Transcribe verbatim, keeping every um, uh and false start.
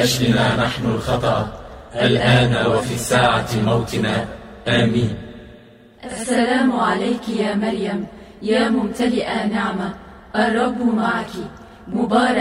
لأجلنا نحن الخطأ الآن وفي ساعة موتنا، آمين. السلام عليك يا مريم، يا ممتلئة نعمة، الرب معك، مبارك